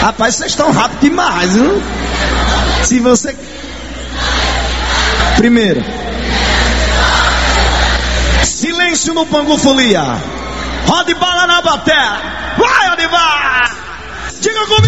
Rapaz, vocês estão rápido demais, viu? Se você... Primeiro, silêncio no Pangofolia. Rode bala na bateria. Vai, Odivar! Diga comigo.